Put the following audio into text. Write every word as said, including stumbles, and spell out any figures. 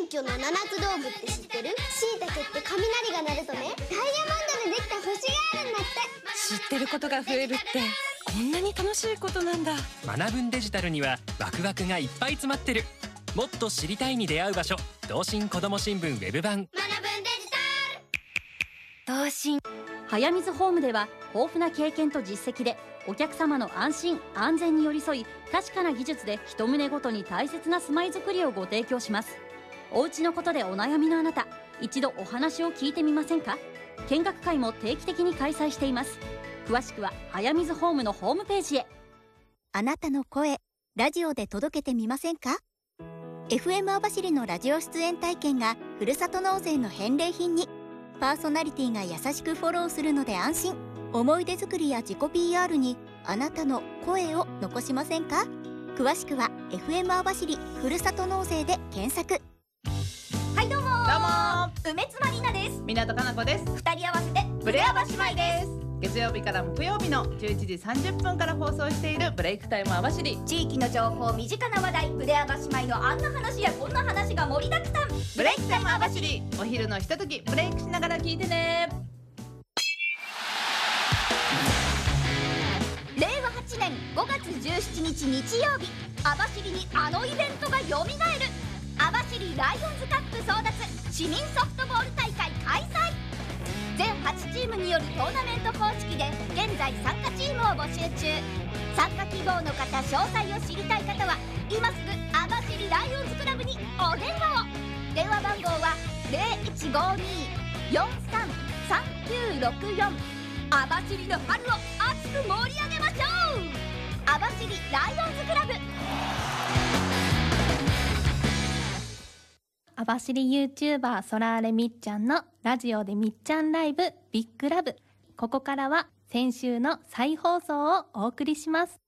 巨の七つ道具って知ってる？しいたけって雷が鳴るとね、ダイヤモンドでできた星があるんだって。 知ってることが増えるってこんなに楽しいことなんだ。 学ぶんデジタルにはワクワクがいっぱい詰まってる。もっと知りたいに出会う場所、同心こども新聞ウェブ版。 学ぶんデジタル。 同心。 早水ホームでは豊富な経験と実績でお客様の安心安全に寄り添い、確かな技術で一棟ごとに大切な住まいづくりをご提供します。お家のことでお悩みのあなた、一度お話を聞いてみませんか？見学会も定期的に開催しています。詳しくは早水ホームのホームページへ。 あなたの声、ラジオで届けてみませんか？ エフエム 網走のラジオ出演体験がふるさと納税の返礼品に。パーソナリティが優しくフォローするので安心。思い出作りや自己 ピーアール にあなたの声を残しませんか？詳しくは エフエム 網走ふるさと納税で検索。 はい、どうもー。 どうも梅津まりなです。 港かな子です。 二人合わせてブレアバ姉妹です。 月曜日から木曜日のじゅういちじさんじゅっぷんから放送しているブレイクタイム網走。 地域の情報、身近な話題、ブレアバ姉妹のあんな話やこんな話が盛りだくさん。 ブレイクタイム網走、お昼のひとときブレイクしながら聞いてね。 れいわはちねんごがつじゅうしちにち日曜日、網走にあのイベントがよみがえる。網走ライオンズカップ争奪市民ソフトボール大会開催。全はちチームによるトーナメント方式で現在参加チームを募集中。参加希望の方、詳細を知りたい方は今すぐ網走ライオンズクラブにお電話を。電話番号は ゼロいちごに よんさん さんきゅうろくよん。網走の春を熱く盛り上げましょう。網走ライオンズクラブ。 網走 YouTuber ソラーレみっちゃんのラジオでみっちゃんライブビッグラブ。ここからは先週の再放送をお送りします。